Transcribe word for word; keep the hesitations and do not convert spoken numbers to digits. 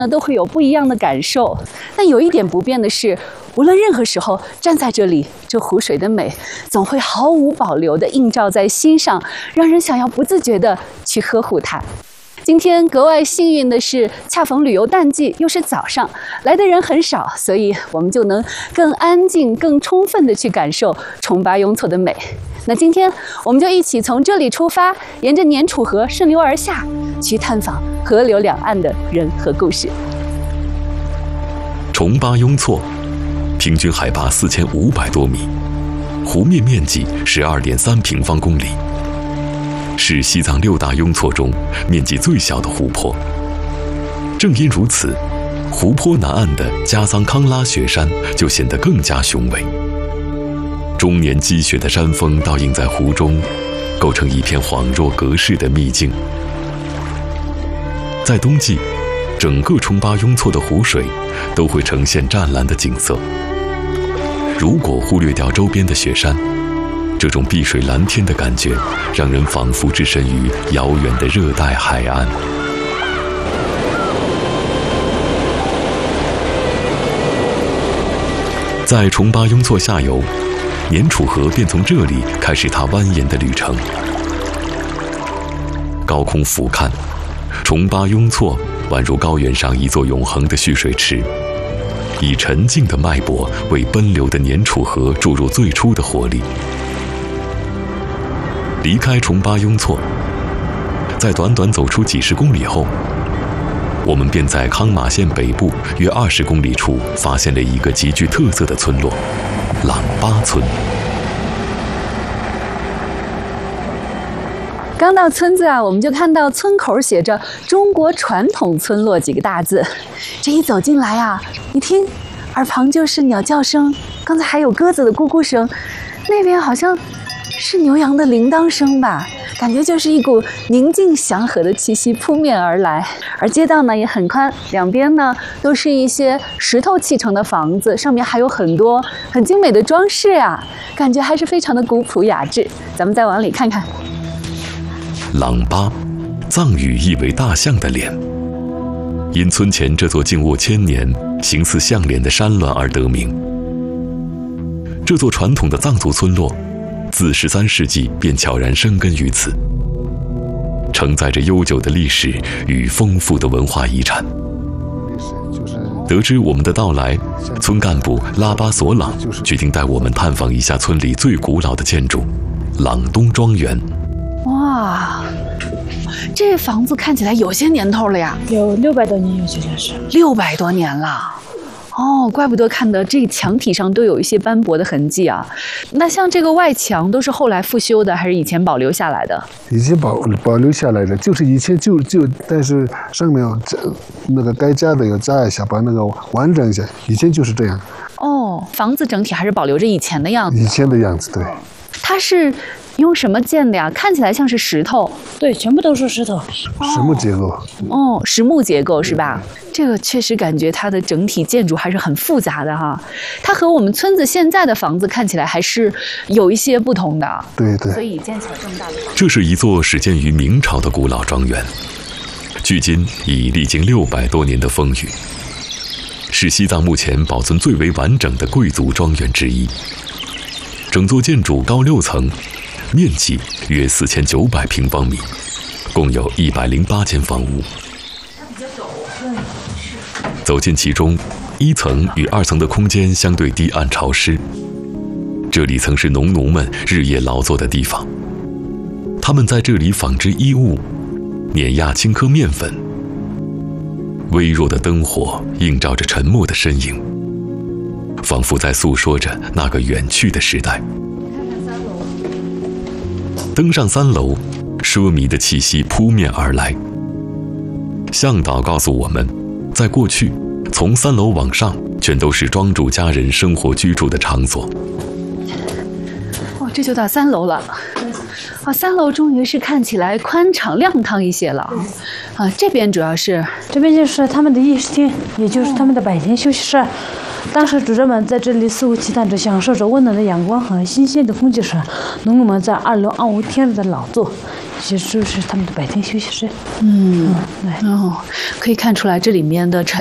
那都会有不一样的感受。但有一点不变的是，无论任何时候站在这里，这湖水的美总会毫无保留地映照在心上，让人想要不自觉地去呵护它。今天格外幸运的是，恰逢旅游淡季，又是早上，来的人很少，所以我们就能更安静、更充分地去感受重八雍错的美。那今天我们就一起从这里出发，沿着年储河顺流而下，去探访河流两岸的人和故事。 重八雍错，平均海拔四千五百多米，湖面面积十二点三平方公里，是西藏六大雍错中面积最小的湖泊。正因如此，湖泊南岸的加桑康拉雪山就显得更加雄伟。终年积雪的山峰倒映在湖中，构成一片恍若隔世的秘境。在冬季，整个重八雍错的湖水都会呈现湛蓝的景色。如果忽略掉周边的雪山，这种碧水蓝天的感觉，让人仿佛置身于遥远的热带海岸。在重八雍错下游，年储河便从这里开始它蜿蜒的旅程。高空俯瞰，重八雍错宛如高原上一座永恒的蓄水池，以沉静的脉搏为奔流的年储河注入最初的活力。离开重八雍错，在短短走出几十公里后，我们便在康马县北部约二十公里处发现了一个极具特色的村落——朗巴村。 刚到村子啊，我们就看到村口写着“中国传统村落”几个大字。这一走进来啊，一听，耳旁就是鸟叫声，刚才还有鸽子的咕咕声，那边好像是牛羊的铃铛声吧，感觉就是一股宁静祥和的气息扑面而来。而街道呢也很宽，两边呢都是一些石头砌成的房子，上面还有很多很精美的装饰啊，感觉还是非常的古朴雅致。咱们再往里看看。 朗巴，藏语意为大象的脸，因村前这座静卧千年、形似象脸的山峦而得名。这座传统的藏族村落自十三世纪便悄然生根于此，承载着悠久的历史与丰富的文化遗产。得知我们的到来，村干部拉巴索朗决定带我们探访一下村里最古老的建筑——朗东庄园。 哇，这房子看起来有些年头了呀， 有六百多年，有些是六百多年了。哦，怪不得看的这墙体上都有一些斑驳的痕迹啊。那像这个外墙都是后来复修的，还是以前保留下来的？ 以前保保留下来的，就是以前就就，但是上面这那个该加的要加一下，把那个完整一下。以前就是这样。 哦，房子整体还是保留着以前的样子。 以前的样子，对。 它是用什么建的呀？看起来像是石头。 对，全部都是石头。 石木结构。 哦，石木结构是吧？这个确实感觉它的整体建筑还是很复杂的哈。它和我们村子现在的房子看起来还是有一些不同的。 对对。 所以建起来这么大的。 这是一座始建于明朝的古老庄园，距今已历经六百多年的风雨，是西藏目前保存最为完整的贵族庄园之一。整座建筑高六层，面积约四千九百平方米，共有一百零八间房屋。走进其中，一层与二层的空间相对低暗潮湿，这里曾是农奴们日夜劳作的地方。他们在这里纺织衣物，碾压青稞面粉。微弱的灯火映照着沉默的身影，仿佛在诉说着那个远去的时代。登上三楼，奢靡的气息扑面而来。向导告诉我们，在过去，从三楼往上全都是庄主家人生活居住的场所。 哦，这就到三楼了。啊，三楼终于是看起来宽敞亮堂一些了。啊，这边主要是， 这边就是他们的议事厅，也就是他们的百姓休息室。 当时主人们在这里肆无忌惮地享受着温暖的阳光和新鲜的空气时，农奴们在二楼暗无天日的劳作，其实就是他们的白天休息室。 嗯， 对。 哦，可以看出来这里面的